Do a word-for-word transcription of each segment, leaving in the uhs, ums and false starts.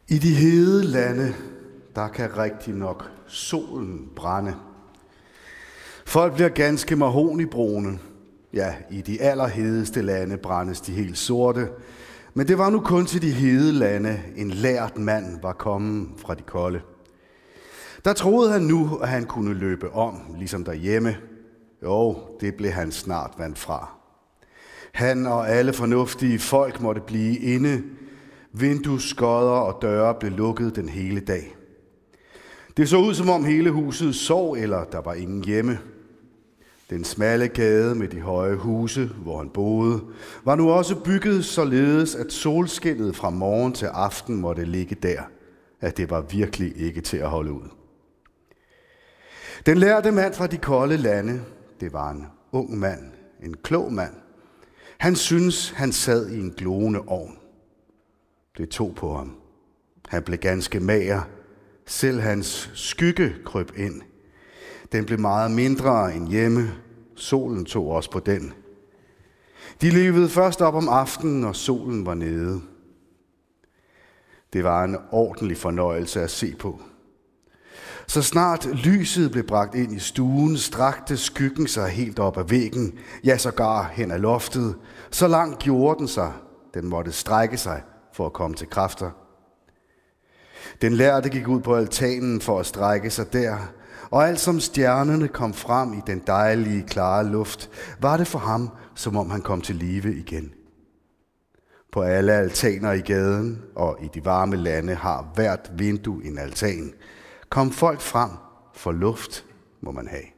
I de hede lande, der kan rigtig nok solen brænde. Folk bliver ganske mahognibrune. Ja, i de allerhedeste lande brændes de helt sorte. Men det var nu kun til de hede lande, en lært mand var kommet fra de kolde. Der troede han nu, at han kunne løbe om, ligesom derhjemme. Jo, det blev han snart vandt fra. Han og alle fornuftige folk måtte blive inde. Vindueskodder og døre blev lukket den hele dag. Det så ud, som om hele huset sov, eller der var ingen hjemme. Den smalle gade med de høje huse, hvor han boede, var nu også bygget således, at solskinnet fra morgen til aften måtte ligge der, at det var virkelig ikke til at holde ud. Den lærte mand fra de kolde lande, det var en ung mand, en klog mand. Han syntes, han sad i en glående ovn. Det tog på ham. Han blev ganske mager. Selv hans skygge krøb ind. Den blev meget mindre end hjemme. Solen tog også på den. De levede først op om aftenen, når solen var nede. Det var en ordentlig fornøjelse at se på. Så snart lyset blev bragt ind i stuen, strakte skyggen sig helt op ad væggen, ja sågar hen ad loftet. Så langt gjorde den sig, den måtte strække sig for at komme til kræfter. Den lærte gik ud på altanen for at strække sig der, og alt som stjernerne kom frem i den dejlige, klare luft, var det for ham, som om han kom til live igen. På alle altaner i gaden og i de varme lande har hvert vindue en altan. Kom folk frem, for luft må man have.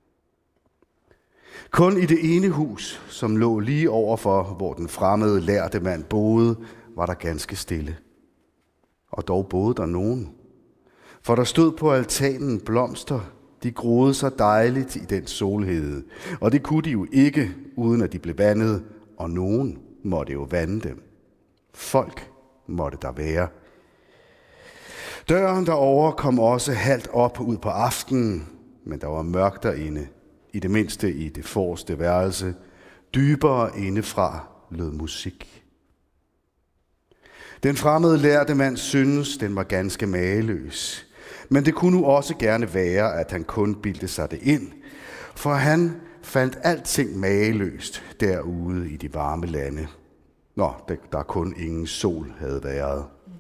Kun i det ene hus, som lå lige overfor, hvor den fremmede lærte mand boede, var der ganske stille. Og dog boede der nogen. For der stod på altanen blomster, de groede så dejligt i den solhede. Og det kunne de jo ikke, uden at de blev vandet, og nogen måtte jo vande dem. Folk måtte der være. Døren derovre kom også halvt op ud på aftenen, men der var mørkt derinde, i det mindste i det forreste værelse. Dybere indefra lød musik. Den fremmede lærte mand syntes, den var ganske mageløs. Men det kunne nu også gerne være, at han kun bildte sig det ind, for han fandt alting mageløst derude i de varme lande. Nå, der kun ingen sol havde været.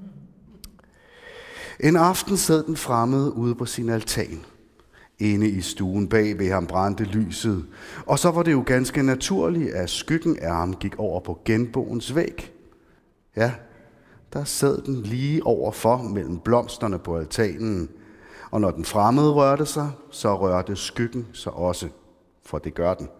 En aften sad den fremmede ude på sin altan. Inde i stuen bag ved ham brændte lyset, og så var det jo ganske naturligt, at skyggen af ham gik over på genboens væg. Ja, der sad den lige overfor mellem blomsterne på altanen, og når den fremmede rørte sig, så rørte skyggen sig også, for det gør den.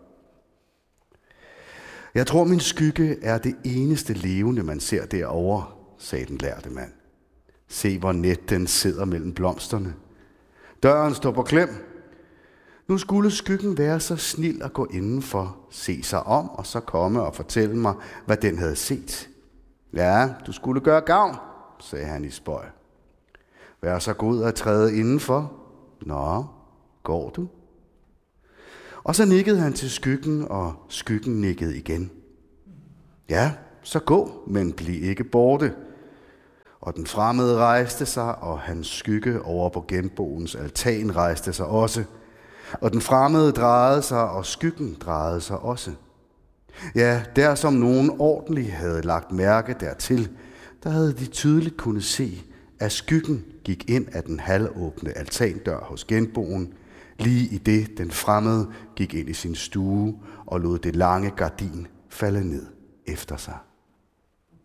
Jeg tror, min skygge er det eneste levende, man ser derovre, sagde den lærte mand. Se, hvor net den sidder mellem blomsterne. Døren står på klem. Nu skulle skyggen være så snild at gå indenfor, se sig om og så komme og fortælle mig, hvad den havde set. Ja, du skulle gøre gavn, sagde han i spøg. Vær så god at træde indenfor. Nå, går du? Og så nikkede han til skyggen, og skyggen nikkede igen. Ja, så gå, men bliv ikke borte. Og den fremmede rejste sig, og hans skygge over på genboens altan rejste sig også. Og den fremmede drejede sig, og skyggen drejede sig også. Ja, der som nogen ordentligt havde lagt mærke dertil, der havde de tydeligt kunne se, at skyggen gik ind af den halvåbne altandør hos genboen, lige i det den fremmede gik ind i sin stue og lod det lange gardin falde ned efter sig.